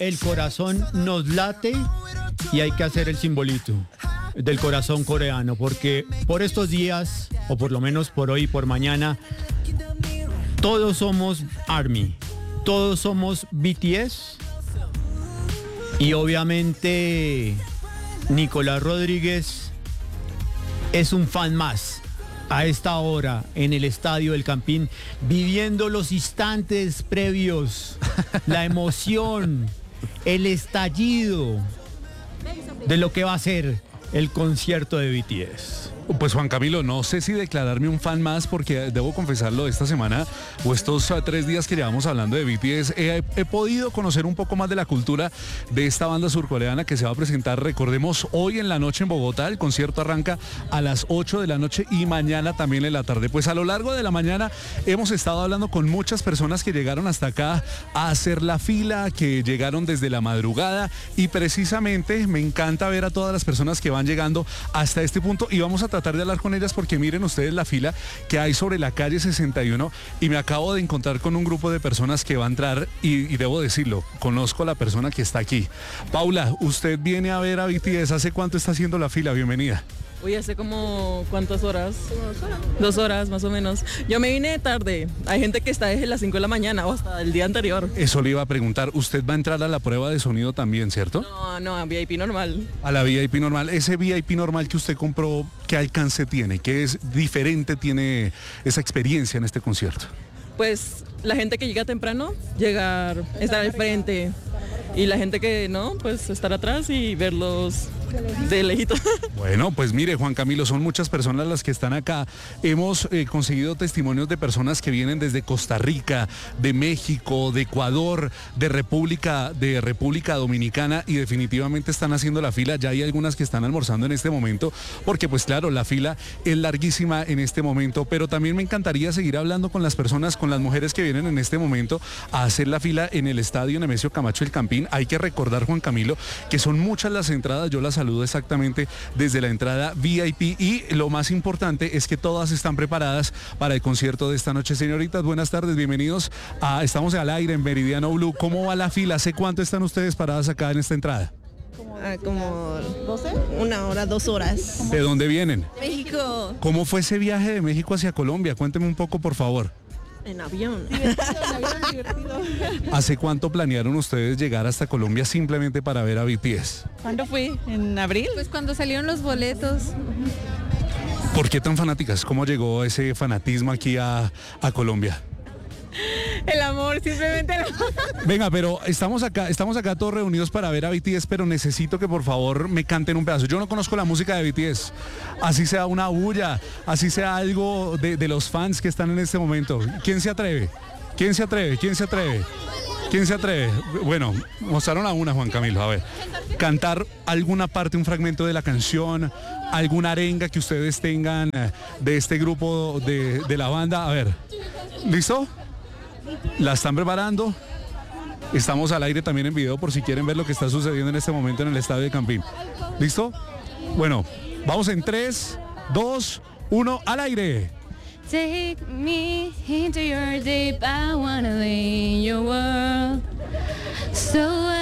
el corazón nos late y hay que hacer el simbolito del corazón coreano, porque por estos días, o por lo menos por hoy y por mañana, todos somos ARMY, todos somos BTS y obviamente Nicolás Rodríguez es un fan más a esta hora en el Estadio del Campín, viviendo los instantes previos, la emoción, el estallido de lo que va a ser el concierto de BTS. Pues Juan Camilo, no sé si declararme un fan más porque debo confesarlo, esta semana o estos 3 días que llevamos hablando de BTS, he podido conocer un poco más de la cultura de esta banda surcoreana que se va a presentar, recordemos, hoy en la noche en Bogotá. El concierto arranca a las 8 de la noche y mañana también en la tarde. Pues a lo largo de la mañana hemos estado hablando con muchas personas que llegaron hasta acá a hacer la fila, que llegaron desde la madrugada, y precisamente me encanta ver a todas las personas que van llegando hasta este punto y vamos a tratar de hablar con ellas porque miren ustedes la fila que hay sobre la calle 61 y me acabo de encontrar con un grupo de personas que va a entrar y debo decirlo, conozco a la persona que está aquí. Paula, usted viene a ver a BTS, ¿hace cuánto está haciendo la fila? Bienvenida. Uy, hace como ¿cuántas horas? 2 horas más o menos. Yo me vine tarde. Hay gente que está desde las 5 de la mañana o hasta el día anterior. Eso le iba a preguntar. Usted va a entrar a la prueba de sonido también, ¿cierto? No, a VIP normal. A la VIP normal. Ese VIP normal que usted compró, ¿qué alcance tiene? ¿Qué es diferente tiene esa experiencia en este concierto? Pues la gente que llega temprano, estar al frente. Y la gente que no, pues estar atrás y verlos de lejito. Bueno, pues mire, Juan Camilo, son muchas personas las que están acá. Hemos conseguido testimonios de personas que vienen desde Costa Rica, de México, de Ecuador, de República Dominicana, y definitivamente están haciendo la fila. Ya hay algunas que están almorzando en este momento, porque pues claro, la fila es larguísima en este momento, pero también me encantaría seguir hablando con las personas, con las mujeres que vienen en este momento a hacer la fila en el Estadio Nemesio Camacho El Campín. Hay que recordar, Juan Camilo, que son muchas las entradas. Yo las saludo exactamente desde la entrada VIP y lo más importante es que todas están preparadas para el concierto de esta noche. Señoritas, buenas tardes, bienvenidos. Estamos al aire en Meridiano Blue. ¿Cómo va la fila? ¿Hace cuánto están ustedes paradas acá en esta entrada? Como 12, 1 hora, 2 horas. ¿De dónde vienen? México. ¿Cómo fue ese viaje de México hacia Colombia? Cuénteme un poco, por favor. En avión. Divertido. ¿Hace cuánto planearon ustedes llegar hasta Colombia simplemente para ver a BTS? ¿Cuándo fui? ¿En abril? Pues cuando salieron los boletos. ¿Por qué tan fanáticas? ¿Cómo llegó ese fanatismo aquí a Colombia? El amor, simplemente el amor. Venga, pero estamos acá todos reunidos para ver a BTS, pero necesito que por favor me canten un pedazo. Yo no conozco la música de BTS, así sea una bulla, así sea algo de los fans que están en este momento. ¿Quién se atreve? ¿Quién se atreve? ¿Quién se atreve? ¿Quién se atreve? Bueno, mostraron a una, Juan Camilo, a ver. Cantar alguna parte, un fragmento de la canción, alguna arenga que ustedes tengan de este grupo de la banda. A ver, ¿listo? ¿La están preparando? Estamos al aire también en video por si quieren ver lo que está sucediendo en este momento en el Estadio de Campín. ¿Listo? Bueno, vamos en 3, 2, 1, al aire. Take me into your deep, I wanna lay in your world. So